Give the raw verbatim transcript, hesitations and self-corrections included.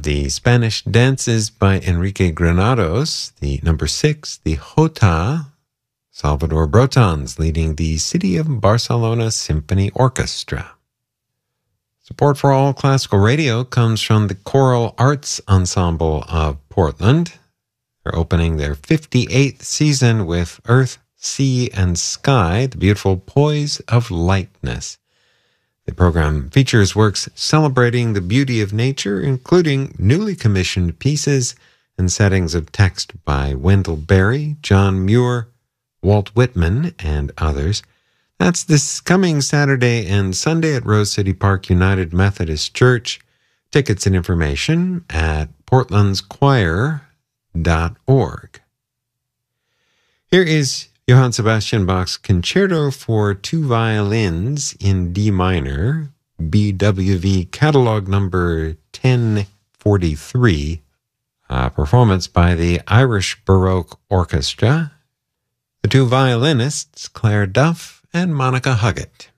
the Spanish dances by Enrique Granados. The number six, the Jota, Salvador Brotons, leading the City of Barcelona Symphony Orchestra. Support for All Classical Radio comes from the Choral Arts Ensemble of Portland. They're opening their fifty-eighth season with Earth, Sea, and Sky, the beautiful poise of lightness. The program features works celebrating the beauty of nature, including newly commissioned pieces and settings of text by Wendell Berry, John Muir, Walt Whitman, and others. That's this coming Saturday and Sunday at Rose City Park United Methodist Church. Tickets and information at portlands choir dot org. Here is Johann Sebastian Bach's Concerto for Two Violins in D minor, B W V catalog number ten forty-three, a performance by the Irish Baroque Orchestra. The two violinists, Claire Duff and Monica Huggett.